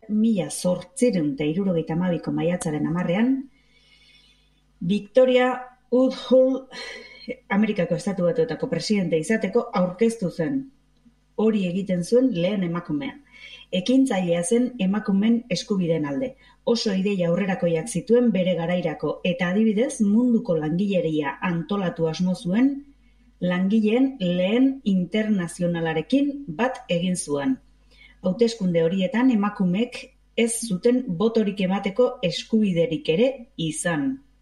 1862ko maiatzaren 10ean, Victoria Woodhull Amerikako Estatu Batuetako presidente izateko aurkeztu zen. Hori egiten zuen lehen emakumea. Ekintzailea zen emakumeen eskubideen alde. Oso ideia aurrerakoiak zituen bere garairako eta adibidez munduko langileria antolatu asmo zuen langileen lehen internazionalarekin bat egin zuen. Hauteskunde horietan emakumeek ez zuten botorik emateko eskubiderik ere izan.